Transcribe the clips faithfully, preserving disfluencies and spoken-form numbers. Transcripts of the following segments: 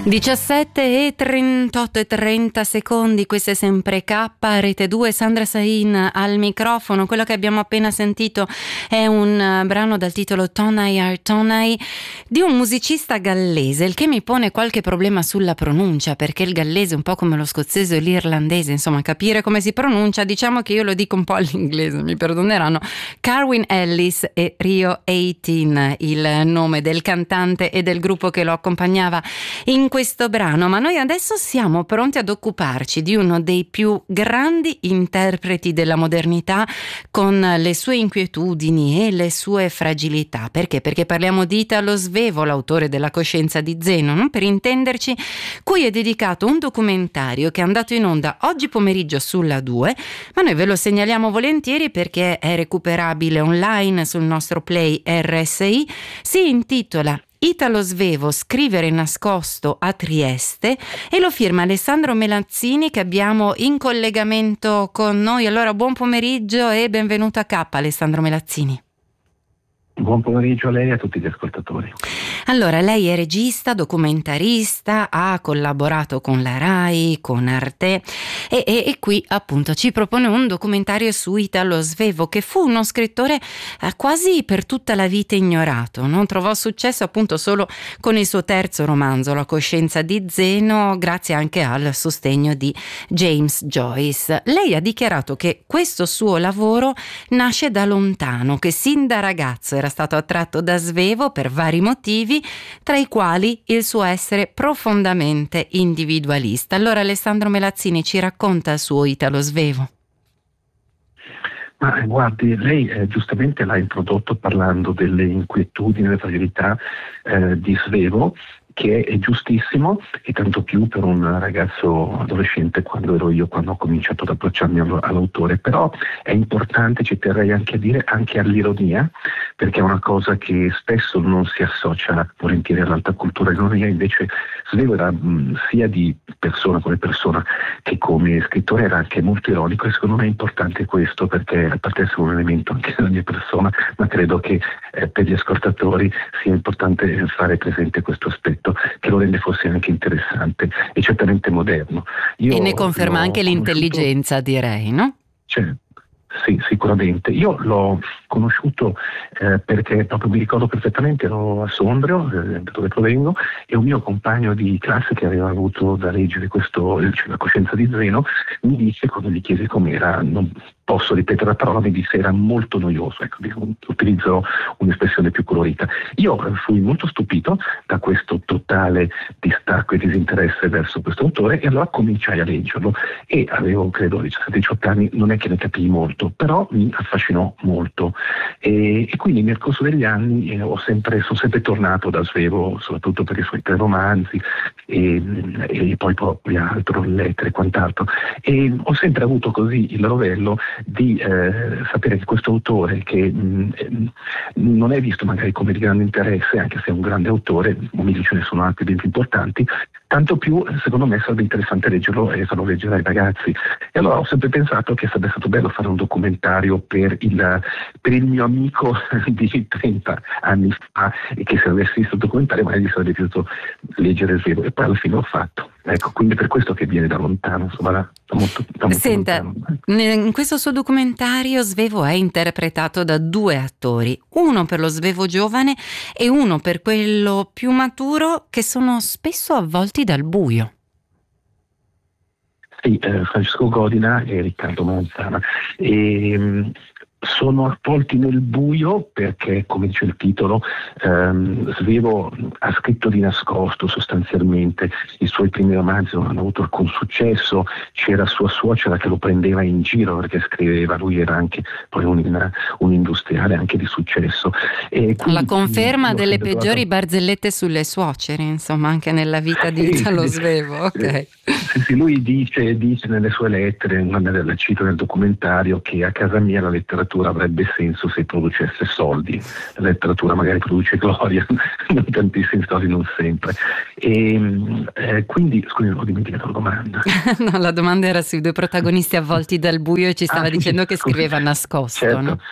diciassette e trentotto e trenta secondi, questo è sempre K, Rete due, Sandra Sain al microfono. Quello che abbiamo appena sentito è un brano dal titolo Tonai Are Tonai di un musicista gallese, il che mi pone qualche problema sulla pronuncia, perché il gallese è un po' come lo scozzese o l'irlandese, insomma capire come si pronuncia, diciamo che io lo dico un po' all'inglese, mi perdoneranno. Carwyn Ellis e Rio diciotto, il nome del cantante e del gruppo che lo accompagnava in questo brano, ma noi adesso siamo pronti ad occuparci di uno dei più grandi interpreti della modernità, con le sue inquietudini e le sue fragilità. Perché? Perché parliamo di Italo Svevo, l'autore della Coscienza di Zeno, per intenderci, cui è dedicato un documentario che è andato in onda oggi pomeriggio sulla due, ma noi ve lo segnaliamo volentieri perché è recuperabile online sul nostro Play R S I. Si intitola Italo Svevo, scrivere nascosto a Trieste, e lo firma Alessandro Melazzini, che abbiamo in collegamento con noi. Allora, buon pomeriggio e benvenuto a K, Alessandro Melazzini. Buon pomeriggio a lei e a tutti gli ascoltatori. Allora, lei è regista, documentarista, ha collaborato con la Rai, con Arte e, e, e qui appunto ci propone un documentario su Italo Svevo, che fu uno scrittore eh, quasi per tutta la vita ignorato. Non trovò successo appunto solo con il suo terzo romanzo, La Coscienza di Zeno, grazie anche al sostegno di James Joyce. Lei ha dichiarato che questo suo lavoro nasce da lontano, che sin da ragazzo era stato attratto da Svevo per vari motivi, tra i quali il suo essere profondamente individualista. Allora Alessandro Melazzini ci racconta il suo Italo Svevo. Ma guardi, lei eh, giustamente l'ha introdotto parlando delle inquietudini e delle fragilità eh, di Svevo, che è giustissimo, e tanto più per un ragazzo adolescente quando ero io, quando ho cominciato ad approcciarmi all'autore. Però è importante, ci terrei anche a dire, anche all'ironia, perché è una cosa che spesso non si associa volentieri all'alta cultura. L'ironia invece Svevo era mh, sia di persona come persona che come scrittore era anche molto ironico, e secondo me è importante questo, perché a parte essere un elemento anche della mia persona, ma credo che eh, per gli ascoltatori sia importante fare presente questo aspetto, che lo rende forse anche interessante e certamente moderno. Io e ne conferma anche l'intelligenza, direi, no? Cioè, sì, sicuramente. Io l'ho conosciuto eh, perché proprio mi ricordo perfettamente, ero a Sondrio, eh, dove provengo, e un mio compagno di classe che aveva avuto da leggere questo, cioè, La Coscienza di Zeno, mi disse, quando gli chiesi com'era, non posso ripetere la parola, mi disse era molto noioso, ecco, utilizzerò un'espressione più colorita. Io eh, fui molto stupito da questo totale distacco e disinteresse verso questo autore, e allora cominciai a leggerlo, e avevo credo diciassette diciotto anni, non è che ne capii molto, però mi affascinò molto, e, e quindi nel corso degli anni eh, ho sempre, sono sempre tornato da Svevo, soprattutto per i suoi tre romanzi e, e poi poi altro, lettere e quant'altro, e ho sempre avuto così il rovello di eh, sapere che questo autore, che mh, non è visto magari come di grande interesse, anche se è un grande autore, come ce ne sono altri ben più importanti, tanto più secondo me sarebbe interessante leggerlo e farlo leggere ai ragazzi. E allora ho sempre pensato che sarebbe stato bello fare un documentario per il, per il mio amico di trenta anni fa, e che se avessi visto il documentario magari gli sarebbe piaciuto leggere Svevo, e poi alla fine l'ho fatto. Ecco, quindi per questo che viene da lontano, insomma, da, da molto, da molto Senta, lontano. In questo suo documentario Svevo è interpretato da due attori, uno per lo Svevo giovane e uno per quello più maturo, che sono spesso avvolti dal buio. Sì, eh, Francesco Godina e Riccardo Manzana. E, sono avvolti nel buio perché, come dice il titolo, ehm, Svevo ha scritto di nascosto sostanzialmente. I suoi primi romanzi non hanno avuto alcun successo, c'era sua suocera che lo prendeva in giro perché scriveva, lui era anche poi un, un industriale anche di successo. E quindi, la conferma mh, delle peggiori trovato... barzellette sulle suocere, insomma, anche nella vita di Italo Svevo. Ok. Sì, sì, lui dice, dice nelle sue lettere, la cito nel documentario, che a casa mia la letteratura avrebbe senso se producesse soldi, la letteratura magari produce gloria, non tantissimi soldi, non sempre. E eh, quindi, scusi, ho dimenticato la domanda. No, la domanda era sui due protagonisti avvolti dal buio, e ci stava ah, dicendo sì, che scriveva nascosto, certo. no?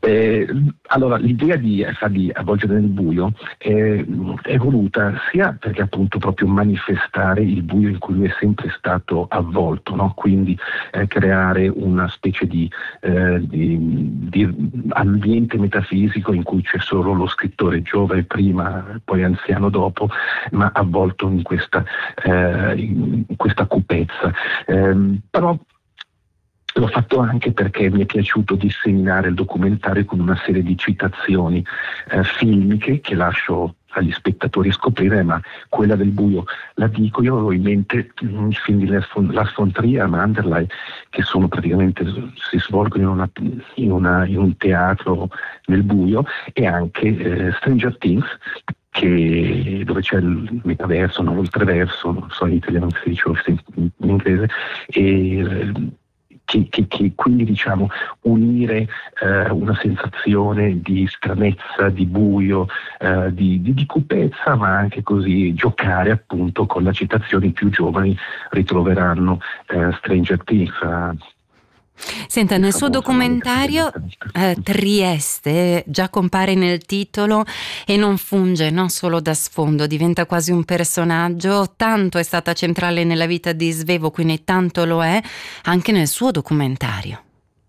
Eh, allora, l'idea di farli avvolgere nel buio è, è voluta sia perché appunto proprio manifestare il buio in cui lui è sempre stato avvolto, no? Quindi eh, creare una specie di, eh, di, di ambiente metafisico in cui c'è solo lo scrittore giovane prima, poi anziano dopo, ma avvolto in questa, eh, in questa cupezza. Eh, però l'ho fatto anche perché mi è piaciuto disseminare il documentario con una serie di citazioni eh, filmiche che lascio agli spettatori scoprire, ma quella del buio la dico. Io avevo in mente i film di Lars von, Lars von Trier, Manderley, che sono praticamente, si svolgono in, una, in, una, in un teatro nel buio, e anche eh, Stranger Things, che, dove c'è il metaverso, no, l'oltreverso, non so in italiano se si dice in, in inglese, e Che, che, che quindi diciamo unire eh, una sensazione di stranezza, di buio, eh, di, di, di cupezza, ma anche così giocare appunto con la citazione. I più giovani ritroveranno eh, Stranger Things. Eh, Senta, nel suo documentario eh, Trieste già compare nel titolo e non funge non solo da sfondo, diventa quasi un personaggio. Tanto è stata centrale nella vita di Svevo, quindi tanto lo è anche nel suo documentario.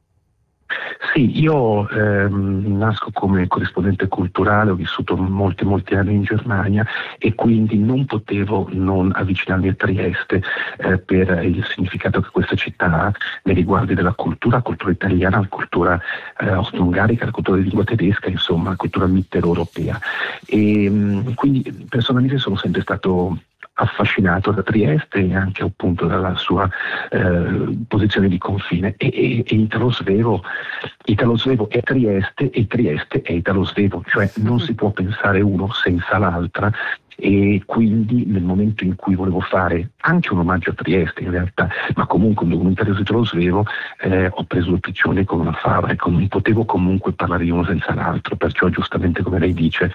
Sì, io ehm, nasco come corrispondente culturale, ho vissuto molti molti anni in Germania e quindi non potevo non avvicinarmi a Trieste eh, per il significato che questa città ha nei riguardi della cultura, la cultura italiana, la cultura eh, austro-ungarica, la cultura di lingua tedesca, insomma, la cultura mitteleuropea. E mh, quindi personalmente sono sempre stato affascinato da Trieste e anche appunto dalla sua eh, posizione di confine, e, e, e Italo Svevo Italo Svevo è Trieste e Trieste è Italo Svevo, cioè non si può pensare uno senza l'altra. E quindi nel momento in cui volevo fare anche un omaggio a Trieste in realtà, ma comunque un documentario su Italo Svevo, eh, ho preso il piccione con una fava, ecco, non potevo comunque parlare di uno senza l'altro, perciò giustamente come lei dice,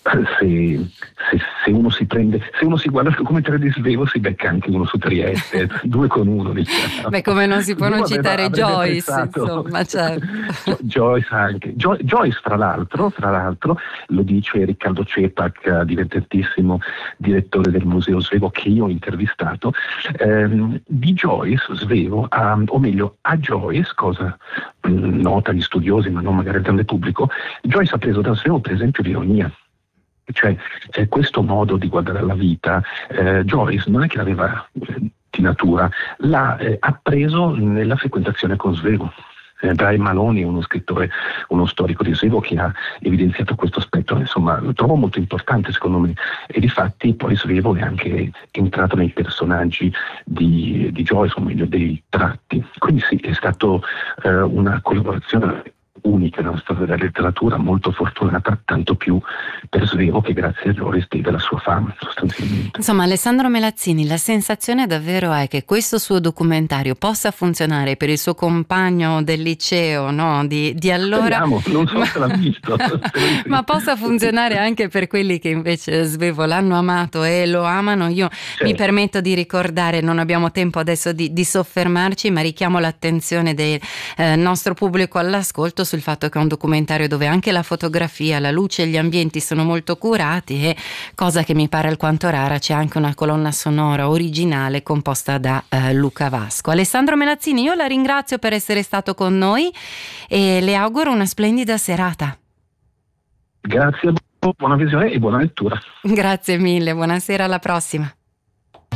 se, se, se uno si prende, se uno si guarda il documentario di Svevo si becca anche uno su Trieste, due con uno, diciamo. Beh, come non si può non citare Joyce, pensato, insomma, certo. Joyce anche. Jo- Joyce, fra l'altro, fra l'altro, lo dice Riccardo Cepac, divertentissimo direttore del Museo Svevo che io ho intervistato, ehm, di Joyce Svevo, ha, o meglio a Joyce, cosa mh, nota agli studiosi ma non magari al grande pubblico, Joyce ha preso da Svevo per esempio l'ironia. Cioè eh, questo modo di guardare la vita, eh, Joyce non è che l'aveva eh, di natura, l'ha eh, appreso nella frequentazione con Svevo. Brian Maloney, uno scrittore, uno storico di Svevo, che ha evidenziato questo aspetto, insomma lo trovo molto importante secondo me, e difatti poi Svevo è anche entrato nei personaggi di, di Joyce, o meglio dei tratti, quindi sì, è stato eh, una collaborazione unica nella storia della letteratura, molto fortunata, tanto più per Svevo che grazie a Joyce deve la sua fama sostanzialmente. Insomma, Alessandro Melazzini, la sensazione davvero è che questo suo documentario possa funzionare per il suo compagno del liceo, no? Di, di allora, Speriamo, non so ma, se l'ha visto, ma possa funzionare anche per quelli che invece Svevo l'hanno amato e lo amano. Io certo. Mi permetto di ricordare, non abbiamo tempo adesso di, di soffermarci, ma richiamo l'attenzione del eh, nostro pubblico all'ascolto sul fatto che è un documentario dove anche la fotografia, la luce e gli ambienti sono molto curati, e cosa che mi pare alquanto rara, c'è anche una colonna sonora originale composta da eh, Luca Vasco. Alessandro Melazzini, io la ringrazio per essere stato con noi e le auguro una splendida serata. Grazie, buona visione e buona lettura. Grazie mille, buonasera, alla prossima.